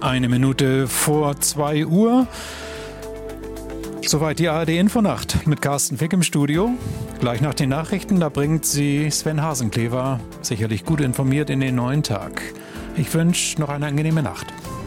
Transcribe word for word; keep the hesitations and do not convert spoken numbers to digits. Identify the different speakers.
Speaker 1: Eine Minute vor zwei Uhr. Soweit die A R D-Infonacht mit Carsten Fick im Studio. Gleich nach den Nachrichten, da bringt sie Sven Hasenclever sicherlich gut informiert in den neuen Tag. Ich wünsche noch eine angenehme Nacht.